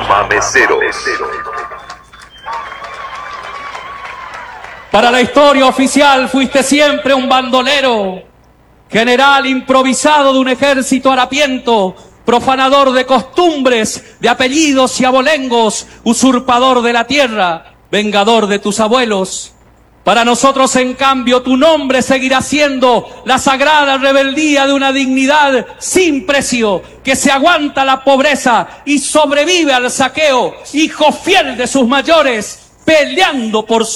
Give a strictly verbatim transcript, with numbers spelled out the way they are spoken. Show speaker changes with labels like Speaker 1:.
Speaker 1: Chamameceros.
Speaker 2: Para la historia oficial fuiste siempre un bandolero, general improvisado de un ejército harapiento, profanador de costumbres, de apellidos y abolengos, usurpador de la tierra, vengador de tus abuelos. Para nosotros, en cambio, tu nombre seguirá siendo la sagrada rebeldía de una dignidad sin precio, que se aguanta la pobreza y sobrevive al saqueo, hijo fiel de sus mayores, peleando por